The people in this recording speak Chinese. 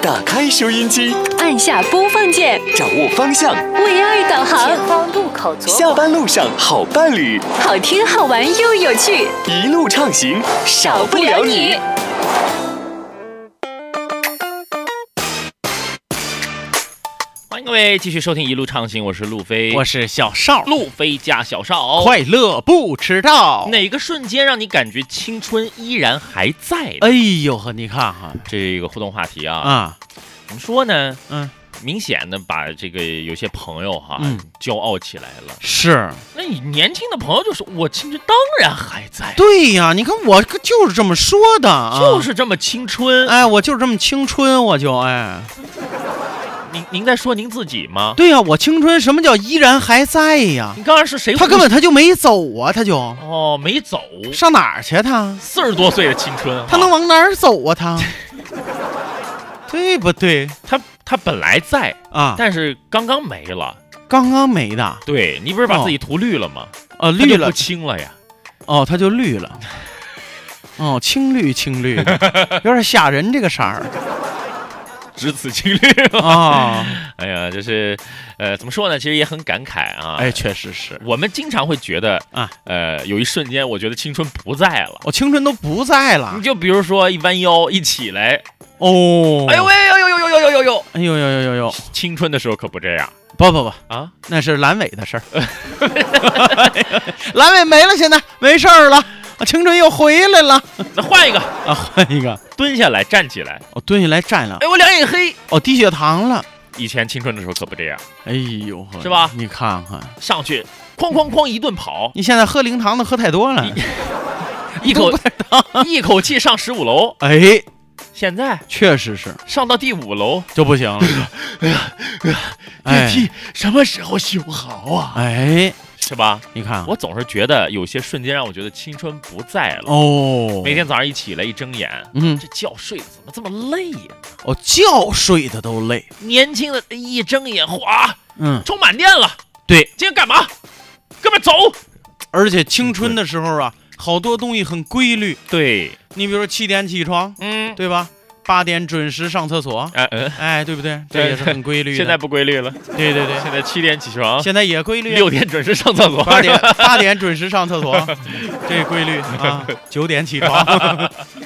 打开收音机， 按下播放键， 掌握方向， 为爱导航。 前方路口左下班路上好伴侣， 好听好玩又有趣， 一路畅行，少不了你。 欢迎各位继续收听一路畅行，我是路飞， 我是小邵， 路飞加小邵， 快乐不迟到。 哪个瞬间让你感觉青春依然还在？ 哎呦呵，你看哈， 这个互动话题啊，怎么说呢？明显的把这个有些朋友哈，骄傲起来了。 是， 那你年轻的朋友就说：“我青春当然还在。” 对呀，你看我就是这么说的啊， 就是这么青春。 哎，我就是这么青春，我就哎。 您在说您自己吗？ 对呀，我青春，什么叫依然还在呀？ 你刚才是谁？ 他根本他就没走啊，他就没走， 上哪儿去他 ？40多岁的青春， 他能往哪儿走啊？他对不对？ 他本来在啊， 但是刚刚没了， 刚刚没的。 对，你不是把自己涂绿了吗？ 绿了， 不青了呀。 他就绿了。青绿青绿的，有点吓人这个色儿。 只此青绿啊！ 哎呀，就是怎么说呢？其实也很感慨啊。 哎，确实是。 我们经常会觉得啊，有一瞬间，我觉得青春不在了， 青春都不在了。 你就比如说一弯腰一起来， 哎呦喂， 哎呦，青春的时候可不这样。 不啊，那是阑尾的事儿。阑尾没了，现在没事儿了。青春又回来了， 那换一个啊，换一个， 蹲下来，站起来， 蹲下来站了， 哎，我两眼黑， 低血糖了。 以前青春的时候可不这样， 哎呦， 是吧？ 你看看， 上去哐一顿跑， 你现在喝零糖的喝太多了， 一口气上15楼， 哎， 现在确实是上到第5楼就不行了。 电梯什么时候修好啊？ 哎。 是吧？ 你看， 我总是觉得有些瞬间让我觉得青春不在了。每天早上一起来一睁眼，这觉睡的怎么这么累呀？ 觉睡的都累。 年轻的一睁眼，哗，充满电了。 对， 今天干嘛？哥们走。 而且青春的时候啊，好多东西很规律。 对， 你比如说7点起床，对吧？8点准时上厕所，对不对？这也是很规律的。 现在不规律了。对，现在7点起床， 现在也规律。 6点准时上厕所 ，8点准时上厕所，这规律啊。9点起床。